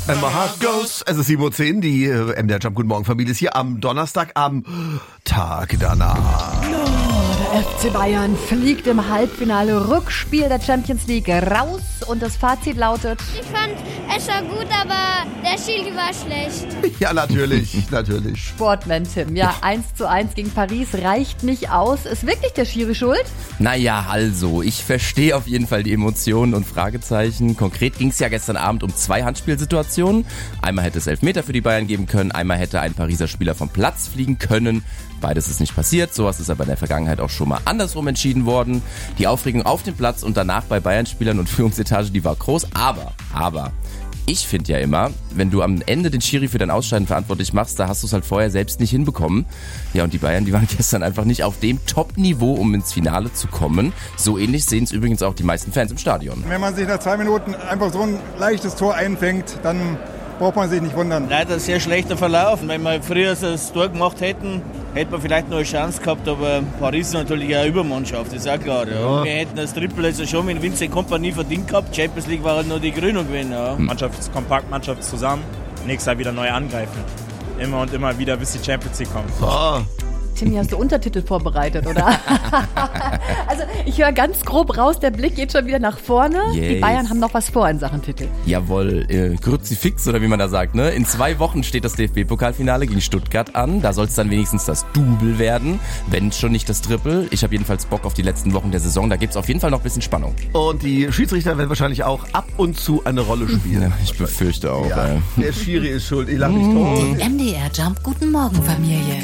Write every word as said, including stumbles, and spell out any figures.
And my heart goes. Es ist sieben Uhr zehn, die äh, M D R Jump Guten Morgen Familie ist hier am Donnerstag, am Tag danach. Der F C Bayern fliegt im Halbfinale Rückspiel der Champions League raus und das Fazit lautet: Ich fand, es war gut, aber der Schiri war schlecht. Ja, natürlich, natürlich. Sportman Tim, ja, eins zu eins gegen Paris reicht nicht aus. Ist wirklich der Schiri schuld? Naja, also, ich verstehe auf jeden Fall die Emotionen und Fragezeichen. Konkret ging es ja gestern Abend um zwei Handspielsituationen. Einmal hätte es Elfmeter für die Bayern geben können, einmal hätte ein Pariser Spieler vom Platz fliegen können. Beides ist nicht passiert, sowas ist aber in der Vergangenheit auch schon mal andersrum entschieden worden. Die Aufregung auf dem Platz und danach bei Bayern-Spielern und Führungsetage, die war groß, aber, aber... Ich finde ja immer, wenn du am Ende den Schiri für dein Ausscheiden verantwortlich machst, da hast du es halt vorher selbst nicht hinbekommen. Ja, und die Bayern, die waren gestern einfach nicht auf dem Top-Niveau, um ins Finale zu kommen. So ähnlich sehen es übrigens auch die meisten Fans im Stadion. Wenn man sich nach zwei Minuten einfach so ein leichtes Tor einfängt, dann braucht man sich nicht wundern. Leider sehr schlechter Verlauf. Wenn wir früher das Tor gemacht hätten, hätten wir vielleicht noch eine Chance gehabt, aber Paris ist natürlich eine Übermannschaft, das ist auch klar. Ja. Wir hätten das Triple also schon mit Vincent Kompany verdient gehabt. Champions League war halt noch die Krönung gewesen. Ja. Mannschaft ist kompakt, Mannschaft zusammen. Nächstes Jahr wieder neu angreifen. Immer und immer wieder, bis die Champions League kommt. Oh. Timmy, hast du Untertitel vorbereitet, oder? Also ich höre ganz grob raus, der Blick geht schon wieder nach vorne. Yes. Die Bayern haben noch was vor in Sachen Titel. Jawohl, äh, Kruzifix oder wie man da sagt, ne? In zwei Wochen steht das D F B-Pokalfinale gegen Stuttgart an. Da soll es dann wenigstens das Double werden, wenn schon nicht das Triple. Ich habe jedenfalls Bock auf die letzten Wochen der Saison. Da gibt's auf jeden Fall noch ein bisschen Spannung. Und die Schiedsrichter werden wahrscheinlich auch ab und zu eine Rolle spielen. Ja, ich befürchte auch. Ja, ey. Der Schiri ist schuld, ich lach mich tot. Die M D R Jump Guten Morgen Familie.